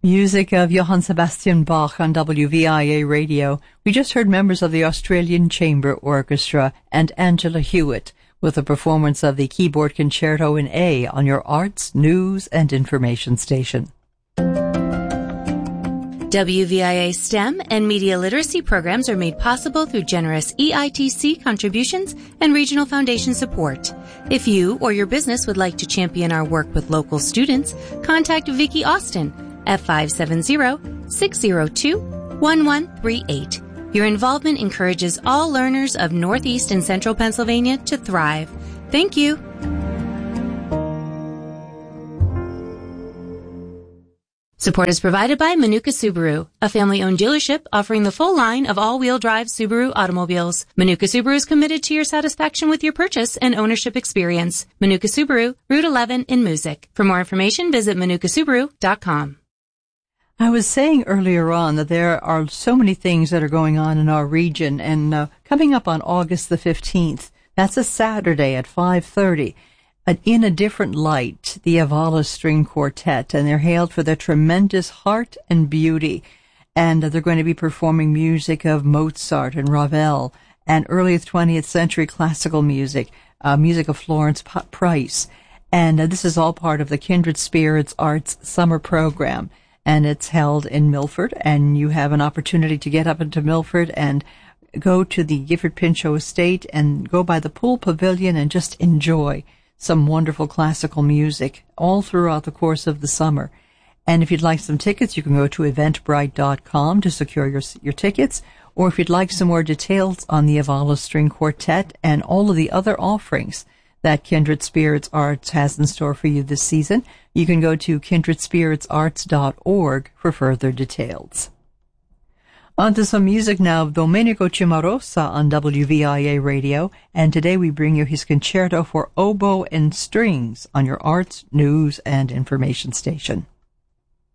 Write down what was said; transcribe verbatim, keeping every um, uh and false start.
Music of Johann Sebastian Bach on W V I A Radio. We just heard members of the Australian Chamber Orchestra and Angela Hewitt with a performance of the Keyboard Concerto in A on your arts, news, and information station. W V I A STEM and media literacy programs are made possible through generous E I T C contributions and regional foundation support. If you or your business would like to champion our work with local students, contact Vicki Austin at five seven zero, six zero two, one one three eight. Your involvement encourages all learners of Northeast and Central Pennsylvania to thrive. Thank you. Support is provided by Manuka Subaru, a family-owned dealership offering the full line of all-wheel drive Subaru automobiles. Manuka Subaru is committed to your satisfaction with your purchase and ownership experience. Manuka Subaru, Route eleven in Moosic. For more information, visit manuka subaru dot com. I was saying earlier on that there are so many things that are going on in our region, and uh, coming up on August the fifteenth, that's a Saturday at five thirty, uh, In a Different Light, the Avala String Quartet, and they're hailed for their tremendous heart and beauty, and uh, they're going to be performing music of Mozart and Ravel, and early twentieth century classical music, uh, music of Florence P- Price, and uh, this is all part of the Kindred Spirits Arts Summer Program. And it's held in Milford, and you have an opportunity to get up into Milford and go to the Gifford Pinchot Estate and go by the Pool Pavilion and just enjoy some wonderful classical music all throughout the course of the summer. And if you'd like some tickets, you can go to eventbrite dot com to secure your your tickets. Or if you'd like some more details on the Avala String Quartet and all of the other offerings that Kindred Spirits Arts has in store for you this season, you can go to kindred spirits arts dot org for further details. On to some music now of Domenico Cimarosa on W V I A Radio, and today we bring you his concerto for oboe and strings on your arts, news, and information station.